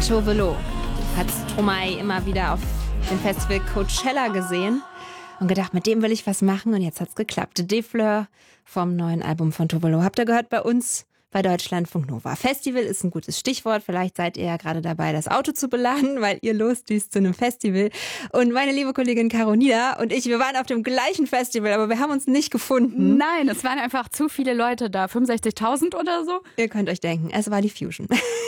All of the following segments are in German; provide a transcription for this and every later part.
Tovelo hat Stromae immer wieder auf dem Festival Coachella gesehen und gedacht, mit dem will ich was machen, und jetzt hat's geklappt. De Fleur vom neuen Album von Tovelo habt ihr gehört bei uns bei Deutschlandfunk Nova. Festival ist ein gutes Stichwort. Vielleicht seid ihr ja gerade dabei, das Auto zu beladen, weil ihr losdüst zu einem Festival. Und meine liebe Kollegin Carolina und ich, wir waren auf dem gleichen Festival, aber wir haben uns nicht gefunden. Nein, es waren einfach zu viele Leute da. 65.000 oder so. Ihr könnt euch denken, es war die Fusion.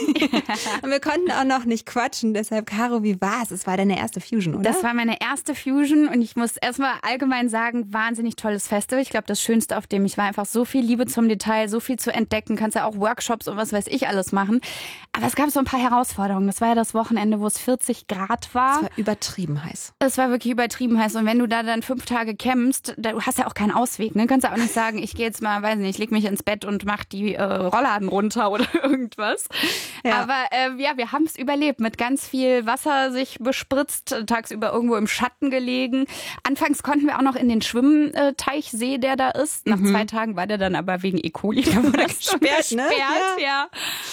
Und wir konnten auch noch nicht quatschen. Deshalb, Caro, wie war's? Es war deine erste Fusion, oder? Das war meine erste Fusion und ich muss erstmal allgemein sagen, wahnsinnig tolles Festival. Ich glaube, das Schönste, auf dem ich war, einfach so viel Liebe zum Detail, so viel zu entdecken. Kannst ja auch Workshops und was weiß ich alles machen. Aber es gab so ein paar Herausforderungen. Das war ja das Wochenende, wo es 40 Grad war. Es war übertrieben heiß. Es war wirklich übertrieben heiß. Und wenn du da dann 5 Tage campst, du hast ja auch keinen Ausweg. Ne? Kannst ja auch nicht sagen, ich gehe jetzt mal, weiß nicht, ich leg mich ins Bett und mach die Rollladen runter oder irgendwas. Ja. Aber wir haben es überlebt. Mit ganz viel Wasser sich bespritzt, tagsüber irgendwo im Schatten gelegen. Anfangs konnten wir auch noch in den Schwimmteichsee, der da ist. Nach 2 Tagen war der dann aber wegen E. coli. Da wurde das gesperrt, ne? Ja.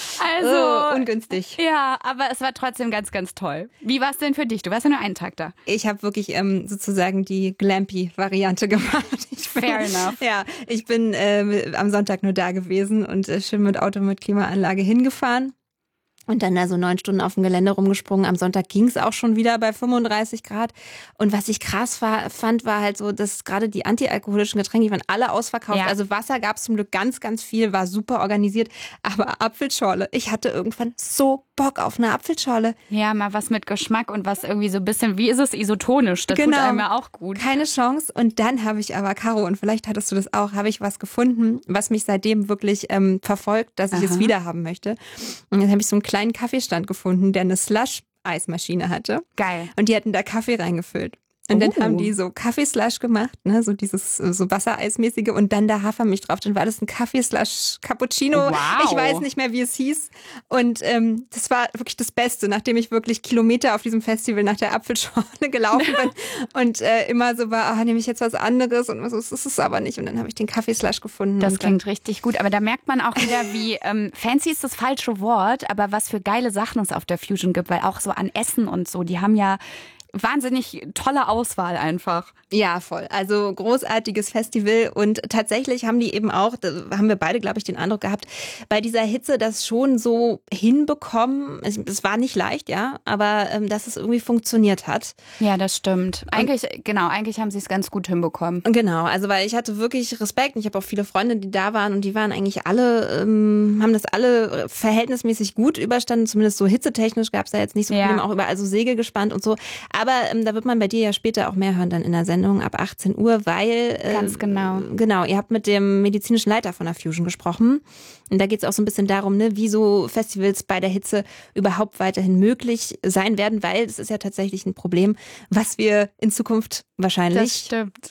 Also ungünstig. Ja, aber es war trotzdem ganz, ganz toll. Wie war es denn für dich? Du warst ja nur einen Tag da. Ich habe wirklich sozusagen die Glampy-Variante gemacht. Fair enough. Ja, ich bin am Sonntag nur da gewesen und schön mit Auto mit Klimaanlage hingefahren. Und dann da so 9 Stunden auf dem Gelände rumgesprungen. Am Sonntag ging es auch schon wieder bei 35 Grad. Und was ich krass fand, war halt so, dass gerade die antialkoholischen Getränke, die waren alle ausverkauft. Ja. Also Wasser gab es zum Glück ganz, ganz viel, war super organisiert. Aber Apfelschorle, ich hatte irgendwann so Bock auf eine Apfelschorle. Ja, mal was mit Geschmack und was irgendwie so ein bisschen, wie ist es, isotonisch. Das tut einem ja auch gut. Keine Chance. Und dann habe ich aber, Caro, und vielleicht hattest du das auch, habe ich was gefunden, was mich seitdem wirklich verfolgt, dass ich es wieder haben möchte. Und dann habe ich so einen kleinen Kaffeestand gefunden, der eine Slush-Eismaschine hatte. Geil. Und die hatten da Kaffee reingefüllt. Und dann haben die so Kaffeeslush gemacht, ne, so dieses so Wassereismäßige, und dann da Hafermilch drauf. Dann war das ein Kaffeeslush Cappuccino. Wow. Ich weiß nicht mehr, wie es hieß. Und das war wirklich das Beste, nachdem ich wirklich Kilometer auf diesem Festival nach der Apfelschorle gelaufen bin und immer so war, nehme ich jetzt was anderes, und so ist es aber nicht. Und dann habe ich den Kaffeeslush gefunden. Das klingt richtig gut. Aber da merkt man auch wieder, wie fancy ist das falsche Wort, aber was für geile Sachen es auf der Fusion gibt, weil auch so an Essen und so, die haben ja wahnsinnig tolle Auswahl einfach. Ja, voll. Also großartiges Festival, und tatsächlich haben die eben auch, da haben wir beide, glaube ich, den Eindruck gehabt, bei dieser Hitze das schon so hinbekommen. Es war nicht leicht, ja, aber dass es irgendwie funktioniert hat. Ja, das stimmt. Eigentlich haben sie es ganz gut hinbekommen. Genau, also weil ich hatte wirklich Respekt. Ich habe auch viele Freunde, die da waren, und die waren eigentlich alle, haben das alle verhältnismäßig gut überstanden. Zumindest so hitzetechnisch gab es da jetzt nicht so Probleme, auch überall so Segel gespannt und so. Aber da wird man bei dir ja später auch mehr hören dann in der Sendung ab 18 Uhr, weil... Ganz genau. Genau, ihr habt mit dem medizinischen Leiter von der Fusion gesprochen. Und da geht es auch so ein bisschen darum, ne, wie so Festivals bei der Hitze überhaupt weiterhin möglich sein werden, weil das ist ja tatsächlich ein Problem, was wir in Zukunft wahrscheinlich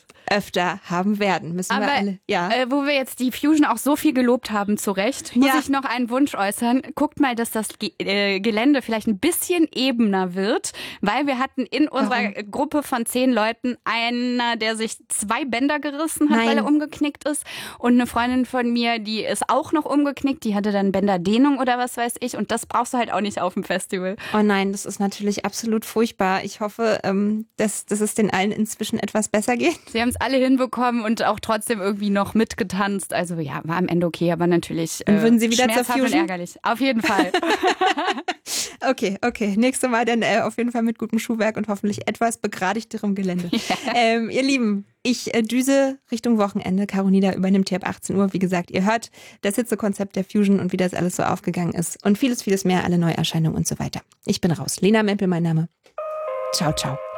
öfter haben werden. Müssen aber wir alle, ja. Wo wir jetzt die Fusion auch so viel gelobt haben, zu Recht, muss ich noch einen Wunsch äußern. Guckt mal, dass das Gelände vielleicht ein bisschen ebener wird, weil wir hatten in unserer Gruppe von 10 Leuten einer, der sich 2 Bänder gerissen hat, weil er umgeknickt ist, und eine Freundin von mir, die ist auch noch umgeknickt, die hatte dann Bänderdehnung oder was weiß ich, und das brauchst du halt auch nicht auf dem Festival. Oh nein, das ist natürlich absolut furchtbar. Ich hoffe, dass es den allen inzwischen etwas besser geht. Sie haben es alle hinbekommen und auch trotzdem irgendwie noch mitgetanzt. Also ja, war am Ende okay, aber natürlich und würden Sie wieder zur schmerzhaft Fusion? Und ärgerlich. Auf jeden Fall. Okay. Nächstes Mal dann auf jeden Fall mit gutem Schuhwerk und hoffentlich etwas begradigterem Gelände. Yeah. Ihr Lieben, ich düse Richtung Wochenende. Carolina übernimmt hier ab 18 Uhr. Wie gesagt, ihr hört das Hitzekonzept der Fusion und wie das alles so aufgegangen ist. Und vieles, vieles mehr, alle Neuerscheinungen und so weiter. Ich bin raus. Lena Mempel, mein Name. Ciao, ciao.